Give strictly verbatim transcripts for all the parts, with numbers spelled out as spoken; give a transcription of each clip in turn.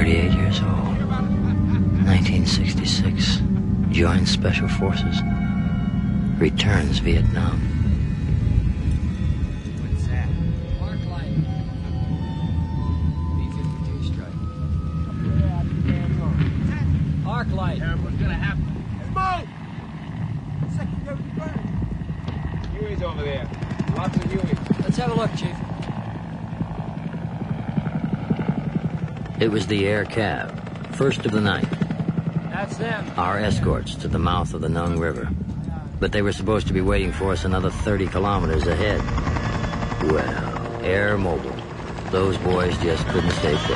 thirty-eight years old. nineteen sixty-six. Joins Special Forces. Returns Vietnam. What's that? Arc light. B fifty-two strike. Arc light. What's gonna happen? Smoke! Secondary burn. Huey's over there. Lots of Huey. Let's have a look, Chief. It was the air cav, first of the night. That's them. Our escorts to the mouth of the Nung River. But they were supposed to be waiting for us another thirty kilometers ahead. Well, Air Mobile. Those boys just couldn't stay put.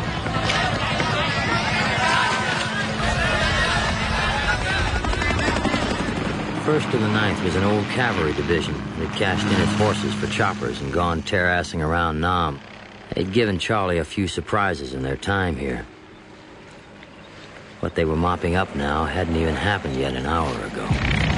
First of the ninth was an old cavalry division that cashed in its horses for choppers and gone terrassing around Nam. They'd given Charlie a few surprises in their time here. What they were mopping up now hadn't even happened yet an hour ago.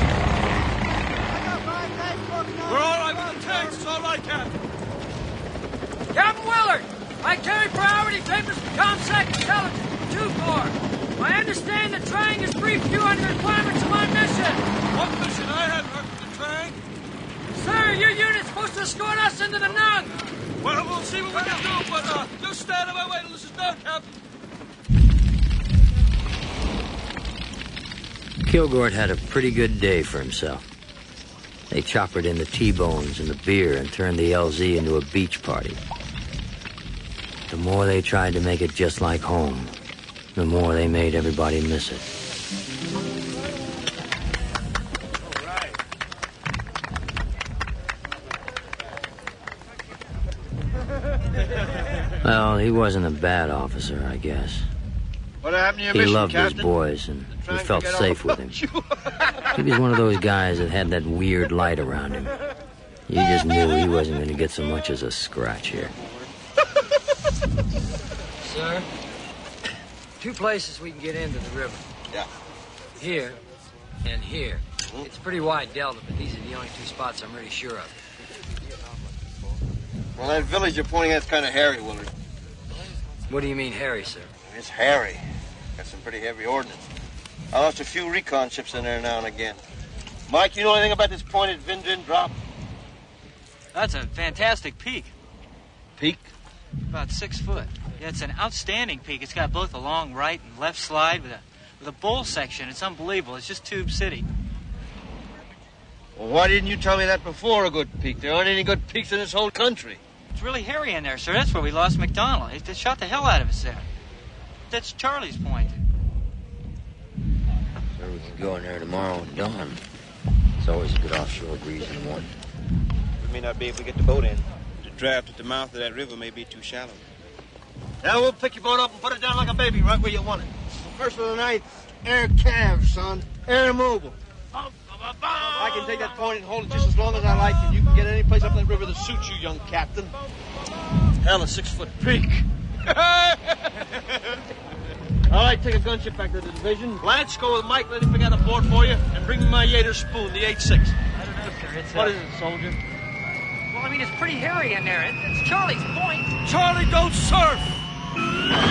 We're all right with the tanks. It's all right, Captain. Captain Willard! I carry priority papers for ComSec Intelligence, two Corps. I understand the Trang has briefed you on the requirements of my mission. What mission? I haven't heard from the Trang. Sir, your unit's supposed to escort us into the Nung. Well, we'll see what we can do, but uh, just stand in my way till this is done, Captain. Kilgore had a pretty good day for himself. They choppered in the T-bones and the beer and turned the L Z into a beach party. The more they tried to make it just like home, the more they made everybody miss it. Well, he wasn't a bad officer, I guess. What happened to your He mission, loved Captain? his boys, and he felt Forget all safe with him. He was one of those guys that had that weird light around him. You just knew he wasn't going to get so much as a scratch here. Sir, two places we can get into the river. Yeah. Here and here. It's a pretty wide delta, but these are the only two spots I'm really sure of. Well, that village you're pointing at is kind of hairy, Willard. What do you mean, Harry, sir? It's hairy. Got some pretty heavy ordnance. I lost a few recon ships in there now and again. Mike, you know anything about this pointed Vin Din drop? That's a fantastic peak. Peak? About six foot. Yeah, it's an outstanding peak. It's got both a long right and left slide with a with a bowl section. It's unbelievable. It's just Tube City. Well, why didn't you tell me that before a good peak? There aren't any good peaks in this whole country. It's really hairy in there, sir. That's where we lost McDonald. They shot the hell out of us there. That's Charlie's point. Sure, we can go in there tomorrow at dawn. It's always a good offshore breeze in the morning. We may not be able to get the boat in. The draft at the mouth of that river may be too shallow. Now we'll pick your boat up and put it down like a baby right where you want it. First of the night, Air Cav, son. Air Mobile. I can take that point and hold it just as long as I like, and you can get any place up that river that suits you, young captain. Hell, a six-foot peak. All right, take a gunship back to the division. Blanche, go with Mike, let him pick out a board for you, and bring me my Yater spoon, the eight six. I don't know, sir. It's What uh... is it, soldier? Well, I mean, it's pretty hairy in there. It's Charlie's point. Charlie, don't surf!